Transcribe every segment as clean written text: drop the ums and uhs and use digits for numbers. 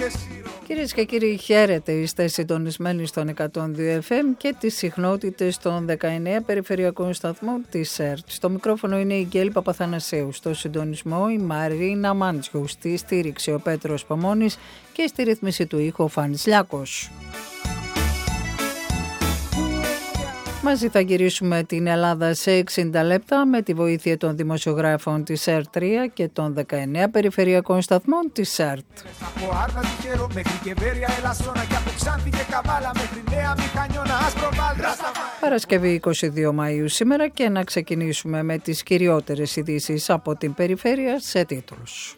Κυρίες και κύριοι, χαίρετε, είστε συντονισμένοι στον 102 FM και τις συχνότητες των 19 περιφερειακών σταθμών της ΕΡΤ. Στο μικρόφωνο είναι η Γκέλη Παπαθανασίου, στο συντονισμό η Μαρίνα Μάντζιου, στη στήριξη ο Πέτρος Παμώνης και στη ρύθμιση του ήχου ο Φάνης Λιάκος. Μαζί θα γυρίσουμε την Ελλάδα σε 60 λεπτά με τη βοήθεια των δημοσιογράφων της ΕΡΤ3 και των 19 περιφερειακών σταθμών της ΕΡΤ. Παρασκευή 22 Μαΐου σήμερα και να ξεκινήσουμε με τις κυριότερες ειδήσεις από την περιφέρεια σε τίτλους.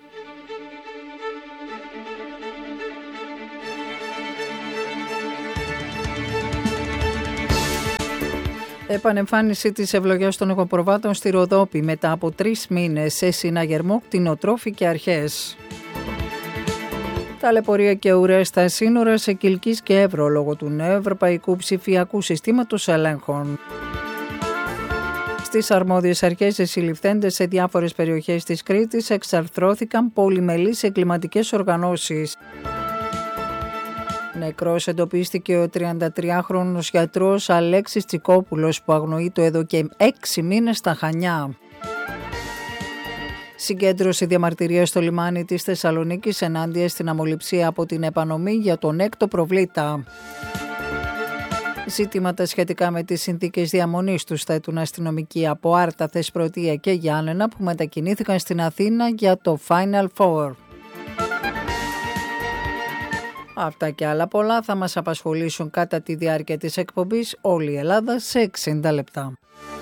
Επανεμφάνιση της ευλογιάς των εγωπροβάτων στη Ροδόπη μετά από 3 μήνες σε συναγερμό κτηνοτρόφοι και αρχές. Ταλαιπωρία και ουρές στα σύνορα σε Κιλκής και Εύρο λόγω του νέου ευρωπαϊκού ψηφιακού συστήματος ελέγχων. Στις αρμόδιες αρχές οι συλληφθέντες σε διάφορες περιοχές της Κρήτης εξαρθρώθηκαν πολυμελείς εγκληματικές οργανώσεις. Νεκρός εντοπίστηκε ο 33χρονος γιατρός Αλέξης Τσικόπουλος που αγνοείται εδώ και 6 μήνες στα Χανιά. Συγκέντρωση διαμαρτυρίας στο λιμάνι της Θεσσαλονίκης ενάντια στην αμοληψία από την επανομή για τον έκτο προβλήτα. Ζητήματα σχετικά με τις συνθήκες διαμονής τους θέτουν αστυνομικοί από Άρτα, Θεσπρωτεία και Γιάννενα που μετακινήθηκαν στην Αθήνα για το Final Four. Αυτά και άλλα πολλά θα μας απασχολήσουν κατά τη διάρκεια της εκπομπής όλη η Ελλάδα σε 60 λεπτά.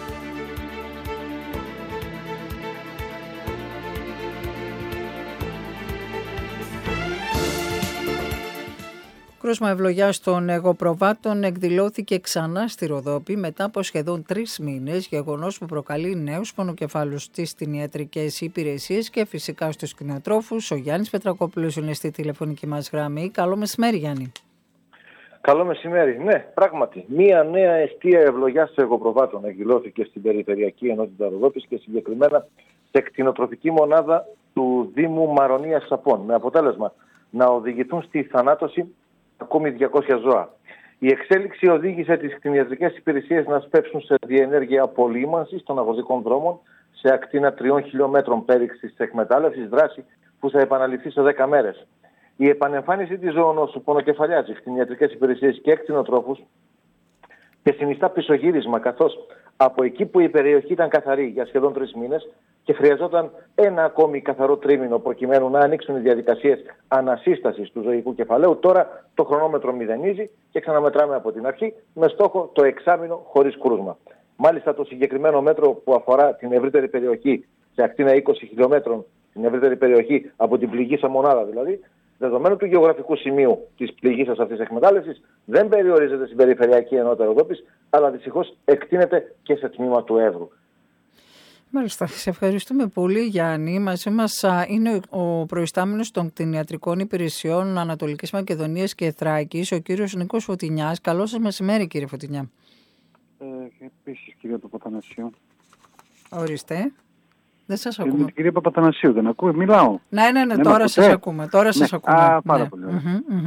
Κρούσμα ευλογιάς των εγωπροβάτων εκδηλώθηκε ξανά στη Ροδόπη μετά από σχεδόν 3 μήνες, γεγονός που προκαλεί νέους πονοκεφάλους στις κτηνιατρικές υπηρεσίες και φυσικά στους κτηνιατρόφους. Ο Γιάννης Πετρακόπουλος είναι στη τηλεφωνική μας γραμμή. Καλό μεσημέρι, Γιάννη. Καλό μεσημέρι. Ναι, πράγματι. Μία νέα εστία ευλογιάς των εγωπροβάτων εκδηλώθηκε στην Περιφερειακή Ενότητα Ροδόπης και συγκεκριμένα σε κτηνοτροφική μονάδα του Δήμου Μαρονίας Σαπών, με αποτέλεσμα να οδηγηθούν στη θανάτωση ακόμη 200 ζώα. Η εξέλιξη οδήγησε τις κτηνιατρικές υπηρεσίες να σπεύσουν σε διενέργεια απολύμανσης των αγροτικών δρόμων σε ακτίνα 3 χιλιόμετρων πέριξης της εκμετάλλευσης, δράση που θα επαναληφθεί σε 10 μέρες. Η επανεμφάνιση της ζωονόσου πονοκεφαλιάζει κτηνιατρικές υπηρεσίες και κτηνοτρόφους και συνιστά πισωγύρισμα, καθώς από εκεί που η περιοχή ήταν καθαρή για σχεδόν 3 μήνες και χρειαζόταν ένα ακόμη καθαρό τρίμηνο προκειμένου να ανοίξουν οι διαδικασίες ανασύστασης του ζωικού κεφαλαίου, τώρα το χρονόμετρο μηδενίζει και ξαναμετράμε από την αρχή με στόχο το εξάμηνο χωρίς κρούσμα. Μάλιστα το συγκεκριμένο μέτρο που αφορά την ευρύτερη περιοχή, σε ακτίνα 20 χιλιόμετρων, την ευρύτερη περιοχή από την πληγήσα μονάδα δηλαδή, δεδομένου του γεωγραφικού σημείου της πληγήσας αυτής της εκμετάλλευσης, δεν περιορίζεται στην Περιφερειακή Ενότητα Ροδόπης, αλλά δυστυχώς εκτείνεται και σε τμήμα του Εύρου. Μάλιστα, σε ευχαριστούμε πολύ, Γιάννη. Μαζί μας είναι ο προϊστάμενος των κτηνιατρικών υπηρεσιών Ανατολικής Μακεδονίας και Θράκης, ο κύριος Νίκος Φωτεινιάς. Καλό σας μεσημέρι, κύριε Φωτεινιά. Επίσης, κύριε Παπαθανασίου. Ορίστε. Δεν σας ακούμε. Κύριε Παπαθανασίου, δεν ακούω, μιλάω. Ναι, τώρα σας ακούμε. Σας ακούμε. Πάρα πολύ ωραία.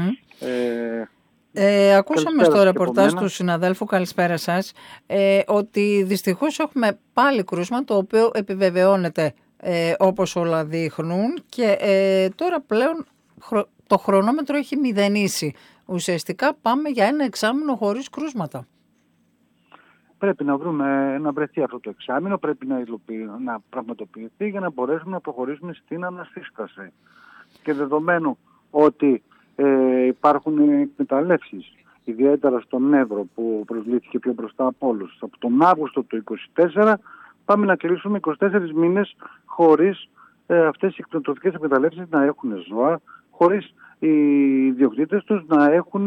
Ακούσαμε στο ρεπορτάζ του συναδέλφου, καλησπέρα σας, ότι δυστυχώς έχουμε πάλι κρούσμα το οποίο επιβεβαιώνεται όπως όλα δείχνουν και τώρα πλέον το χρονόμετρο έχει μηδενίσει. Ουσιαστικά πάμε για ένα εξάμηνο χωρίς κρούσματα. Πρέπει να βρεθεί αυτό το εξάμηνο, πρέπει να πραγματοποιηθεί για να μπορέσουμε να προχωρήσουμε στην ανασύσταση. Και δεδομένου ότι υπάρχουν εκμεταλλεύσεις, ιδιαίτερα στον Εύρο που προσβλήθηκε πιο μπροστά από όλους, από τον Αύγουστο του 2024 πάμε να κλείσουμε 24 μήνες χωρίς αυτές οι κτηνοτροφικές εκμεταλλεύσεις να έχουν ζώα, χωρίς οι ιδιοκτήτες τους να έχουν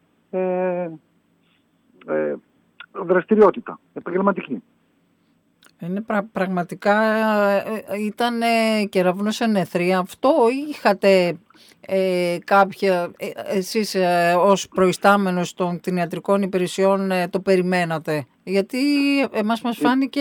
δραστηριότητα επαγγελματική. Είναι πραγματικά ήταν κεραυνός εν αιθρία αυτό ή είχατε κάποια, εσείς ως προϊστάμενος των κτηνιατρικών υπηρεσιών το περιμένατε? Γιατί εμάς μας φάνηκε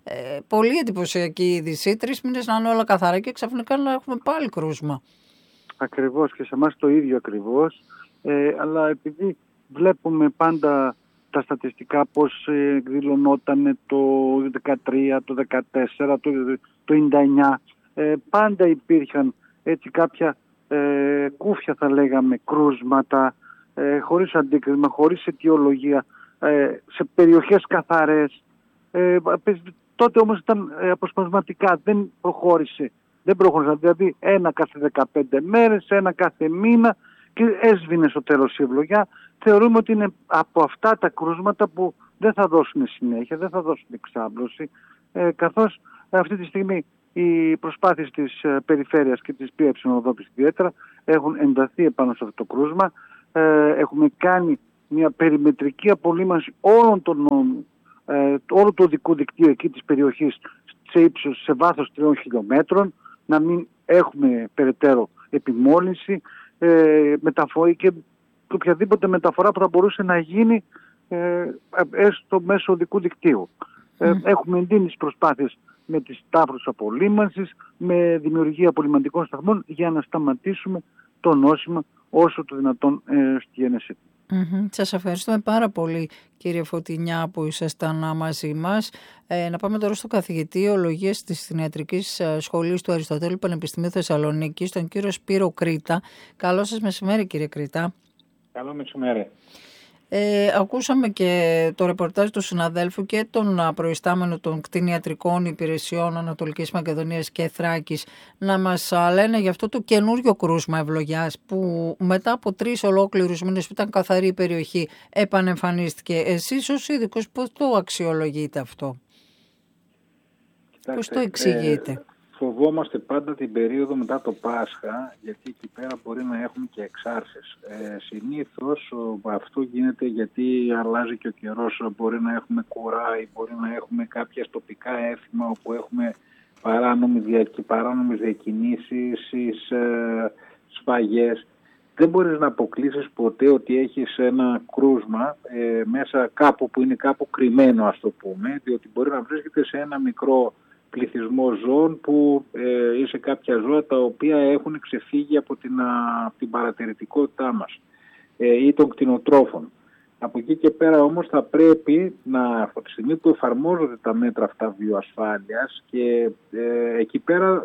πολύ εντυπωσιακή είδηση, 3 μήνες να είναι όλα καθαρά και ξαφνικά να έχουμε πάλι κρούσμα. ακριβώς και σε εμάς το ίδιο ακριβώς, αλλά επειδή βλέπουμε πάντα τα στατιστικά πώς εκδηλωνόταν το 2013, το 2014, το 1999, πάντα υπήρχαν έτσι κάποια κούφια θα λέγαμε, κρούσματα, χωρίς αντίκρισμα, χωρίς αιτιολογία, σε περιοχές καθαρές. Τότε όμως ήταν αποσπασματικά, δεν προχώρησε. Δηλαδή ένα κάθε 15 μέρες, ένα κάθε μήνα και έσβηνε στο τέλος η ευλογιά. Θεωρούμε ότι είναι από αυτά τα κρούσματα που δεν θα δώσουν συνέχεια, δεν θα δώσουν εξάπλωση, καθώς αυτή τη στιγμή οι προσπάθειες της περιφέρειας και της ΠΕ ιδιαίτερα έχουν ενταθεί επάνω σε αυτό το κρούσμα. Έχουμε κάνει μια περιμετρική απολύμανση όλο το οδικού δικτύου εκεί της περιοχής σε βάθος 3 χιλιόμετρων, να μην έχουμε περαιτέρω επιμόλυνση, μεταφορή και οποιαδήποτε μεταφορά που θα μπορούσε να γίνει έστω μέσω οδικού δικτύου. Έχουμε εντείνει τις προσπάθειες με τις τάφρους απολύμανσης, με δημιουργία απολυμαντικών σταθμών για να σταματήσουμε το νόσημα όσο το δυνατόν στη γέννησή του. Σας ευχαριστούμε πάρα πολύ, κύριε Φωτεινιά, που ήσασταν μαζί μας. Να πάμε τώρα στο καθηγητή Ολογίας της Κτηνιατρικής Σχολής του Αριστοτέλου Πανεπιστημίου Θεσσαλονίκης, τον κύριο Σπύρο Κρήτα. Καλό σας μεσημέρι, κύριε Κρήτα. Καλό μεσημέρι. Ακούσαμε και το ρεπορτάζ του συναδέλφου και τον προϊστάμενο των κτηνιατρικών υπηρεσιών Ανατολικής Μακεδονίας και Θράκης να μας λένε για αυτό το καινούριο κρούσμα ευλογιάς που μετά από 3 ολόκληρους μήνες που ήταν καθαρή η περιοχή επανεμφανίστηκε. Εσείς ως ειδικός πώς το αξιολογείτε αυτό? Κοιτάξτε, πώς το εξηγείτε? Φοβόμαστε πάντα την περίοδο μετά το Πάσχα, γιατί εκεί πέρα μπορεί να έχουμε και εξάρσεις. Συνήθως αυτό γίνεται γιατί αλλάζει και ο καιρός. Μπορεί να έχουμε κουρά ή μπορεί να έχουμε κάποια τοπικά έθιμα όπου έχουμε παράνομες διακινήσεις, σφαγές. Δεν μπορείς να αποκλείσεις ποτέ ότι έχεις ένα κρούσμα μέσα κάπου που είναι κάπου κρυμμένο, ας το πούμε, διότι μπορεί να βρίσκεται σε ένα μικρό πληθυσμό ζώων που είσαι κάποια ζώα τα οποία έχουν ξεφύγει από την παρατηρητικότητά μας ή των κτηνοτρόφων. Από εκεί και πέρα όμως θα πρέπει από τη στιγμή που εφαρμόζονται τα μέτρα αυτά βιοασφάλειας και εκεί πέρα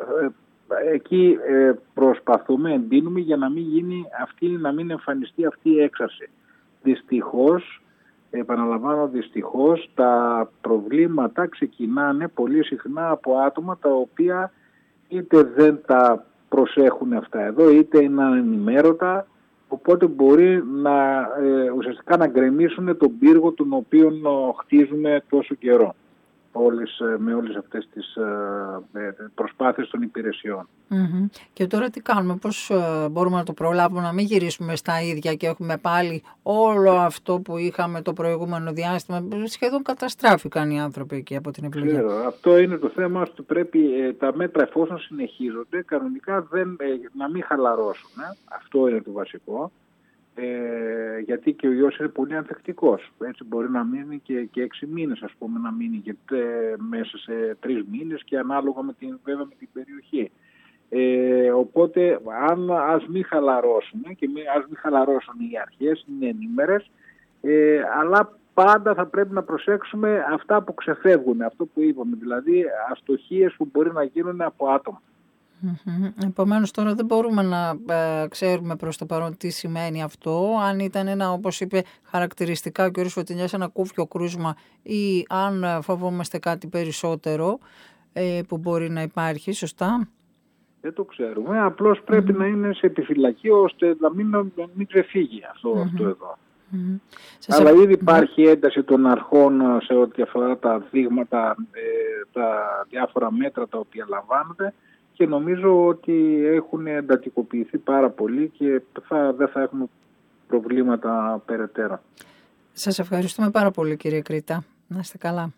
προσπαθούμε, εντείνουμε για να μην εμφανιστεί αυτή η έξαρση. Δυστυχώς, επαναλαμβάνω, δυστυχώς τα προβλήματα ξεκινάνε πολύ συχνά από άτομα τα οποία είτε δεν τα προσέχουν αυτά εδώ, είτε είναι ανενημέρωτα, οπότε μπορεί ουσιαστικά να γκρεμίσουν τον πύργο τον οποίο χτίζουμε τόσο καιρό με όλες αυτές τις προσπάθειες των υπηρεσιών. Και τώρα τι κάνουμε, πώς μπορούμε να το προλάβουμε, να μην γυρίσουμε στα ίδια και έχουμε πάλι όλο αυτό που είχαμε το προηγούμενο διάστημα? Σχεδόν καταστράφηκαν οι άνθρωποι εκεί από την ευλογία. Ξέρω, αυτό είναι το θέμα, ότι πρέπει τα μέτρα, εφόσον συνεχίζονται, κανονικά να μην χαλαρώσουν. Αυτό είναι το βασικό. Γιατί και ο ιός είναι πολύ ανθεκτικός. Έτσι μπορεί να μείνει και 6 μήνες, ας πούμε, να μείνει και μέσα σε 3 μήνες και ανάλογα με την περιοχή. Οπότε ας μην χαλαρώσουμε και ας μην χαλαρώσουν οι αρχές, είναι ενήμερες, αλλά πάντα θα πρέπει να προσέξουμε αυτά που ξεφεύγουν, αυτό που είπαμε, δηλαδή αστοχίες που μπορεί να γίνουν από άτομα. Επομένως τώρα δεν μπορούμε να ξέρουμε προς το παρόν τι σημαίνει αυτό, αν ήταν ένα, όπως είπε χαρακτηριστικά ο κ. Φωτεινιάς, ένα κούφιο κρούσμα ή αν φοβόμαστε κάτι περισσότερο που μπορεί να υπάρχει, σωστά? Δεν το ξέρουμε, απλώς πρέπει να είναι σε επιφυλακή ώστε να μην ξεφύγει αυτό εδώ. Αλλά ήδη υπάρχει ένταση των αρχών σε ό,τι αφορά τα δείγματα, τα διάφορα μέτρα τα οποία λαμβάνονται, και νομίζω ότι έχουν εντατικοποιηθεί πάρα πολύ και δεν θα έχουμε προβλήματα περαιτέρω. Σας ευχαριστούμε πάρα πολύ, κύριε Κρήτα. Να είστε καλά.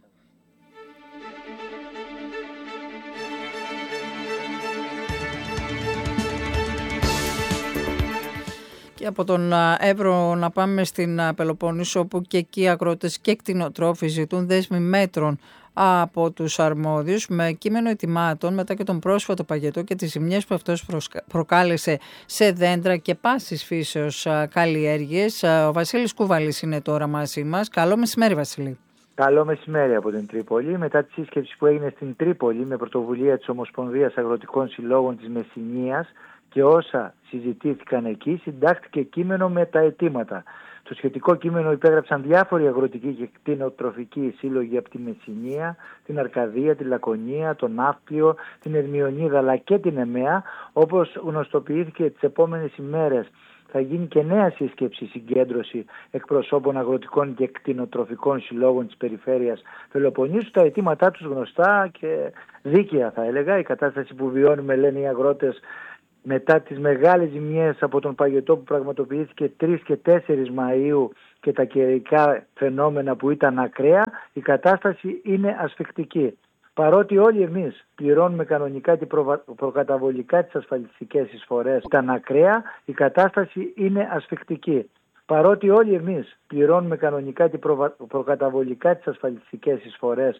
Και από τον Εύρο να πάμε στην Πελοπόννησο, όπου και εκεί αγρότες και κτηνοτρόφοι ζητούν δέσμη μέτρων από τους αρμόδιους με κείμενο ετοιμάτων μετά και τον πρόσφατο παγετό και τις ζημιές που αυτός προκάλεσε σε δέντρα και πάσης φύσεως καλλιέργειες. Ο Βασίλης Κουβαλής είναι τώρα μαζί μας. Καλό μεσημέρι, Βασίλη. Καλό μεσημέρι από την Τρίπολη. Μετά τη σύσκεψη που έγινε στην Τρίπολη με πρωτοβουλία της Ομοσπονδίας Αγροτικών Συλλόγων της Μεσσηνίας και όσα συζητήθηκαν εκεί, συντάχθηκε κείμενο με τα αιτήματα. Το σχετικό κείμενο υπέγραψαν διάφοροι αγροτικοί και κτηνοτροφικοί σύλλογοι από τη Μεσσηνία, την Αρκαδία, τη Λακωνία, τον Ναύπλιο, την Ερμιονίδα αλλά και την ΕΜΕΑ. Όπως γνωστοποιήθηκε τις επόμενες ημέρες, θα γίνει και νέα σύσκεψη συγκέντρωση εκπροσώπων αγροτικών και κτηνοτροφικών συλλόγων της περιφέρειας Πελοποννήσου. Τα αιτήματά τους γνωστά και δίκαια, θα έλεγα. Η κατάσταση που βιώνουμε, λένε οι αγρότες, μετά τις μεγάλες ζημιές από τον παγετό που πραγματοποιήθηκε 3 και 4 Μαΐου και τα καιρικά φαινόμενα που ήταν ακραία, η κατάσταση είναι ασφικτική. Παρότι όλοι εμείς πληρώνουμε κανονικά και προκαταβολικά τις ασφαλιστικές εισφορές, ήταν ακραία, η κατάσταση είναι ασφικτική. Παρότι όλοι εμείς πληρώνουμε κανονικά και προκαταβολικά τις ασφαλιστικές εισφορές